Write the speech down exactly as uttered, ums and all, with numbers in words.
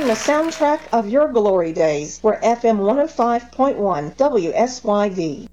playing the soundtrack of your glory days. We're F M one oh five point one W S Y V.